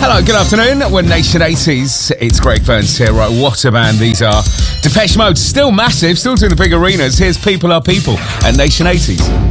Hello, good afternoon. We're Nation 80s. It's Greg Burns here. Right, what a band these are. Depeche Mode, still massive, still doing the big arenas. Here's People Are People at Nation 80s.